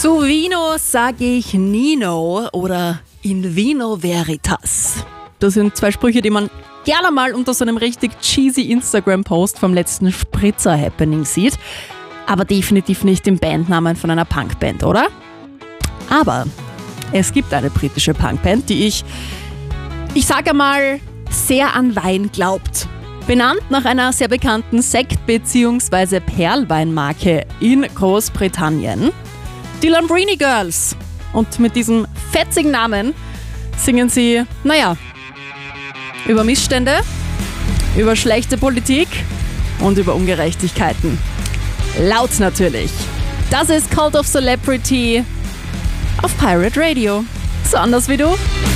Zu Vino sage ich Nino oder in Vino Veritas. Das sind zwei Sprüche, die man gerne mal unter so einem richtig cheesy Instagram-Post vom letzten Spritzer-Happening sieht. Aber definitiv nicht im Bandnamen von einer Punkband, oder? Aber es gibt eine britische Punkband, die ich sage mal, sehr an Wein glaubt. Benannt nach einer sehr bekannten Sekt- bzw. Perlweinmarke in Großbritannien. Die Lambrini Girls. Und mit diesem fetzigen Namen singen sie, über Missstände, über schlechte Politik und über Ungerechtigkeiten. Laut natürlich. Das ist Cult of Celebrity auf Pirate Radio. So anders wie du.